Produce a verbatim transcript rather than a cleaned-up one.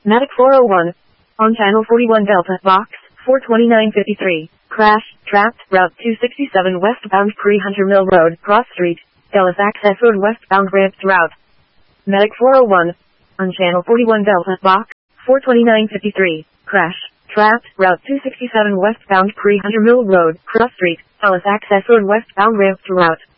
Matic four oh one. On channel forty-one Delta, box, four twenty-nine fifty-three. Crash, trapped, route two sixty-seven westbound Pre-Hunter Mill Road, Cross Street, Ellis Access Road westbound ramped route. Medic four oh one. On channel forty-one Delta, box, four twenty-nine fifty-three. Crash, trapped, route two sixty-seven westbound Pre-Hunter Mill Road, Cross Street, Ellis Access Road westbound ramped route.